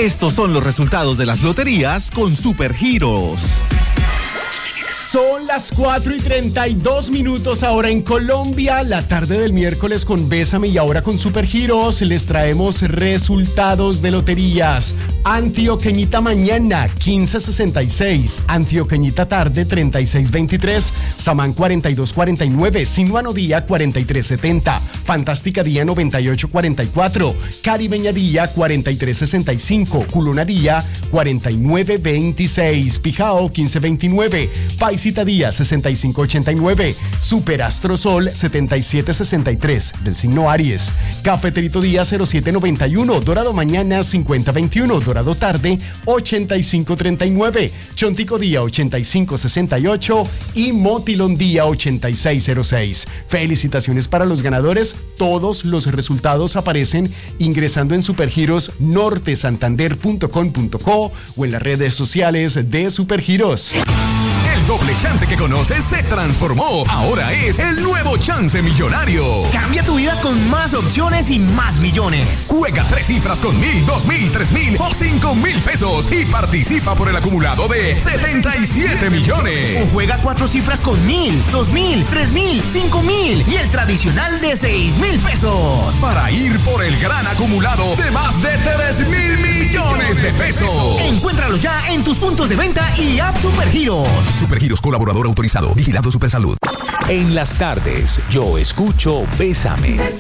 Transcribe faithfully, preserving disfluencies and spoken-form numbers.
Estos son los resultados de las loterías con Supergiros. Son las cuatro y treinta y dos minutos ahora en Colombia, la tarde del miércoles con Bésame y ahora con Supergiros les traemos resultados de loterías. Antioqueñita mañana quince sesenta y seis, Antioqueñita tarde treinta y seis veintitrés, Samán cuarenta y dos cuarenta y nueve, Sinuano Día cuarenta y tres setenta, Fantástica Día noventa y ocho cuarenta y cuatro, Caribeña Día cuarenta y tres sesenta y cinco, Culona Día cuarenta y nueve veintiséis, Pijao quince veintinueve, Paisita Día sesenta y cinco ochenta y nueve, Superastro Sol setenta y siete sesenta y tres del signo Aries, Cafeterito Día cero siete noventa y uno, Dorado Mañana cincuenta veintiuno, Dorado Tarde ochenta y cinco treinta y nueve, Chontico Día ochenta y cinco sesenta y ocho y Motilón Día ochenta y seis cero seis. Felicitaciones para los ganadores. Todos los resultados aparecen ingresando en supergiros norte santander punto com punto co o en las redes sociales de Supergiros. El doble chance que conoces se transformó. Ahora es el nuevo Chance Millonario. Cambia tu vida con más opciones y más millones. Juega tres cifras con mil, dos mil, tres mil o cinco mil pesos y participa por el acumulado de setenta y siete millones. O juega cuatro cifras con mil, dos mil, tres mil, cinco mil y el tradicional de seis mil pesos. Para ir por el gran acumulado de más de tres mil millones de pesos. Encuéntralo ya en tus puntos de venta y app Supergiros. Supergiros, colaborador autorizado, vigilado Supersalud. En las tardes, yo escucho Bésame.